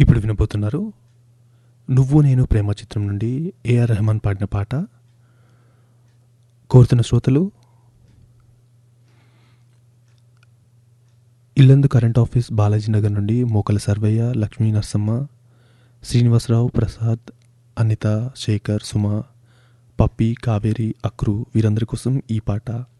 ఇప్పుడు వినబోతున్నారు 'నువ్వు నేను ప్రేమ' చిత్రం నుండి ఏఆర్ రెహమాన్ పాడిన పాట. కోరుతున్న శ్రోతలు ఇల్లందు కరెంట్ ఆఫీస్, బాలాజీ నగర్ నుండి మోకల సర్వయ్య, లక్ష్మీ నరసమ్మ, శ్రీనివాసరావు, ప్రసాద్, అనిత, శేఖర్, సుమ, పప్పి, కావేరి, అక్రు వీరందరి కోసం ఈ పాట.